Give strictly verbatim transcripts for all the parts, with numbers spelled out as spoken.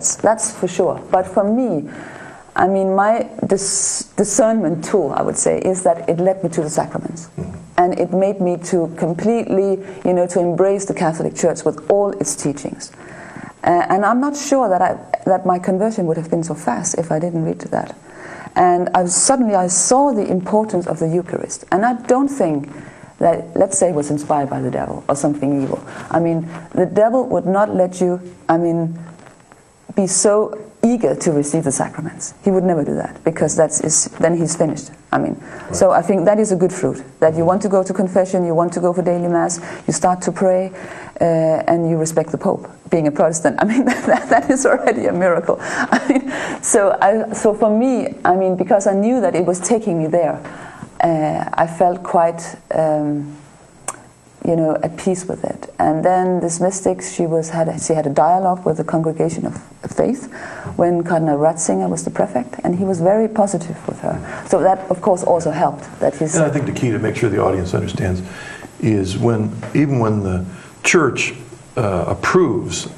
prophets. That's for sure. But for me, I mean, my dis- discernment tool, I would say, is that it led me to the sacraments. Mm-hmm. And it made me to completely, you know, to embrace the Catholic Church with all its teachings. Uh, and I'm not sure that I, that my conversion would have been so fast if I didn't read that. And I was, suddenly I saw the importance of the Eucharist. And I don't think that, let's say, it was inspired by the devil or something evil. I mean, the devil would not let you, I mean, be so eager to receive the sacraments. He would never do that, because that's is, then he's finished. I mean, right. So I think that is a good fruit, that you want to go to confession, you want to go for daily mass, you start to pray, uh, and you respect the Pope. Being a Protestant, I mean, that, that is already a miracle. I mean, so, I, so for me, I mean, because I knew that it was taking me there, uh, I felt quite, um, you know, at peace with it. And then this mystic, she was had she had a dialogue with the Congregation of Faith when Cardinal Ratzinger was the prefect, and he was very positive with her. So that, of course, also helped. That his and I think the key to make sure the audience understands is when, even when the Church uh, approves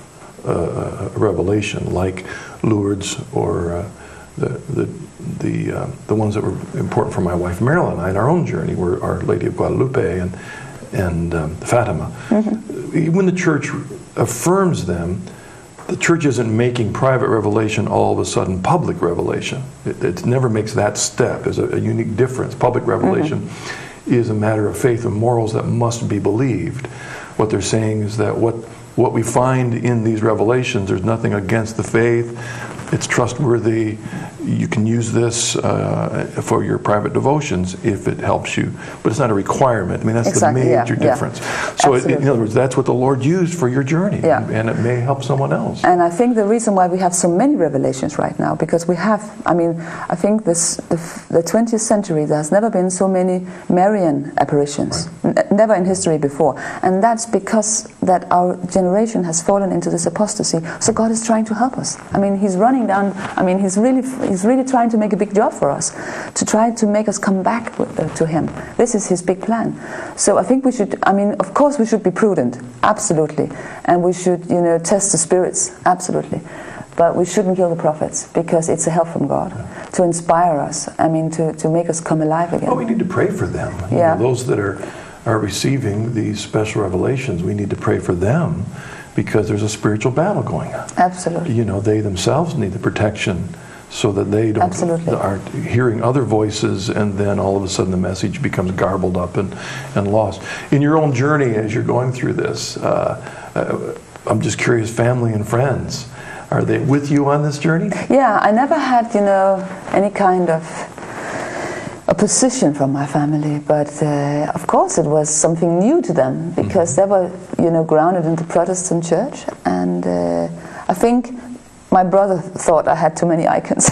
uh, a revelation like Lourdes or uh, the the the uh, the ones that were important for my wife Marilyn and I in our own journey were Our Lady of Guadalupe and and um, Fatima. Mm-hmm. When the Church affirms them, the Church isn't making private revelation all of a sudden public revelation. It, it never makes that step. There's a, a unique difference. Public revelation mm-hmm. is a matter of faith and morals that must be believed. What they're saying is that what what we find in these revelations, there's nothing against the faith. It's trustworthy. You can use this uh, for your private devotions if it helps you, but it's not a requirement. I mean, that's exactly, the major yeah, difference. Yeah. So, it, in other words, that's what the Lord used for your journey, yeah. and it may help someone else. And I think the reason why we have so many revelations right now, because we have, I mean, I think this the, the twentieth century, there has never been so many Marian apparitions, right. N- never in history before, and that's because that our generation has fallen into this apostasy. So God is trying to help us. I mean, He's running down. I mean, He's really He's really trying to make a big job for us, to try to make us come back with, uh, to Him. This is His big plan. So I think we should, I mean, of course we should be prudent, absolutely. And we should, you know, test the spirits, absolutely. But we shouldn't kill the prophets, because it's a help from God yeah. to inspire us, I mean, to, to make us come alive again. Well, we need to pray for them. You yeah. know, those that are, are receiving these special revelations, we need to pray for them, because there's a spiritual battle going on. Absolutely. You know, they themselves need the protection so that they don't Absolutely. aren't hearing other voices, and then all of a sudden the message becomes garbled up and, and lost. In your own journey as you're going through this, uh, uh, I'm just curious, family and friends, are they with you on this journey? Yeah, I never had, you know, any kind of opposition from my family, but uh, of course it was something new to them, because mm-hmm. they were, you know, grounded in the Protestant church, and uh, I think my brother thought I had too many icons,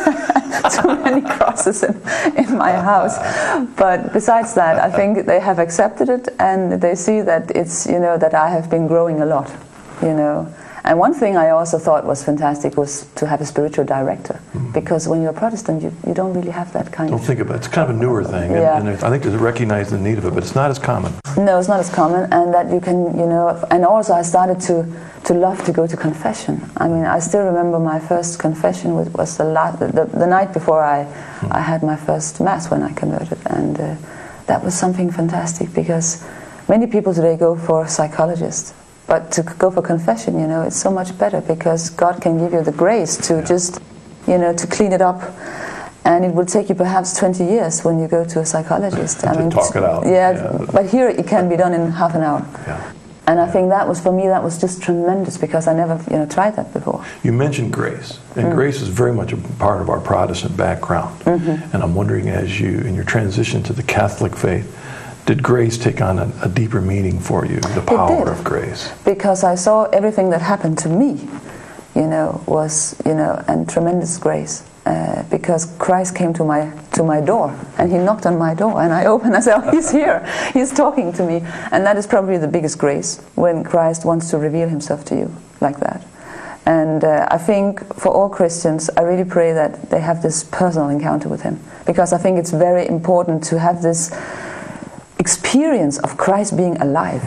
too many crosses in, in my house. But besides that, I think they have accepted it, and they see that it's, you know, that I have been growing a lot, you know. And one thing I also thought was fantastic was to have a spiritual director, mm-hmm. because when you're a Protestant, you, you don't really have that kind don't of... Don't think about it. It's kind of a newer thing, yeah. and, and I think they recognize the need of it, but it's not as common. No, it's not as common, and that you can, you know, and also I started to, to love to go to confession. I mean, I still remember my first confession was, was the, last, the, the night before I, mm-hmm. I had my first Mass when I converted, and uh, that was something fantastic, because many people today go for a psychologist. But to go for confession, you know, it's so much better, because God can give you the grace to yeah. just, you know, to clean it up. And it will take you perhaps twenty years when you go to a psychologist. to I mean, talk it out. Yeah, yeah, but here it can be done in half an hour. Yeah. And I yeah. think that was, for me, that was just tremendous, because I never, you know, tried that before. You mentioned grace, and mm. grace is very much a part of our Protestant background. Mm-hmm. And I'm wondering, as you, in your transition to the Catholic faith, did grace take on a, a deeper meaning for you, the power of grace? Because I saw everything that happened to me, you know, was, you know, and tremendous grace. Uh, because Christ came to my to my door, and He knocked on my door, and I opened. I said, "Oh, He's here. He's talking to me," and that is probably the biggest grace, when Christ wants to reveal Himself to you like that. And uh, I think for all Christians, I really pray that they have this personal encounter with Him, because I think it's very important to have this experience of Christ being alive.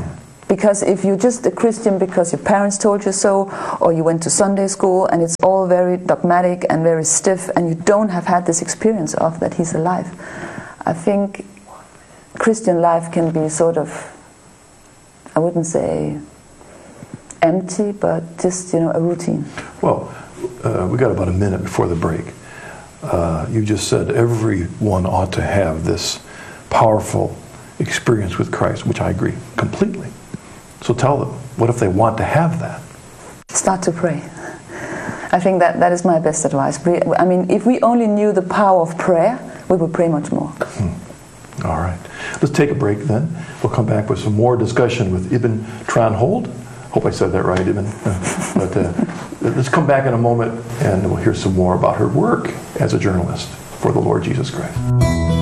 Because if you're just a Christian because your parents told you so, or you went to Sunday school and it's all very dogmatic and very stiff, and you don't have had this experience of that He's alive, I think Christian life can be sort of, I wouldn't say empty, but just, you know, a routine. Well, uh, we got about a minute before the break. Uh, you just said everyone ought to have this powerful experience with Christ, which I agree completely. So tell them, what if they want to have that? Start to pray. I think that, that is my best advice. I mean, if we only knew the power of prayer, we would pray much more. Hmm. All right. Let's take a break then. We'll come back with some more discussion with Ibn Tranhold. Hope I said that right, Ibn. Uh, but uh, let's come back in a moment and we'll hear some more about her work as a journalist for the Lord Jesus Christ.